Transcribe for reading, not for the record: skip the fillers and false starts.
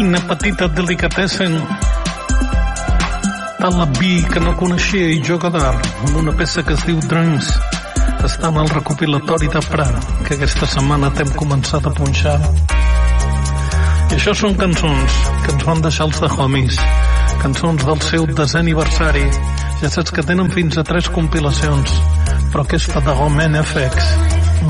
quina petita delicatessen. Tal la vi que no coneixia i jo Godard, amb una peça que es diu Drums. Està en el recopilatori de Prat, que aquesta setmana t'hem començat a punxar. I això són cançons que ens van deixar els de Homies, cançons del seu 10è aniversari. Ja saps que tenen fins a 3 compilacions, però aquesta de Gomen FX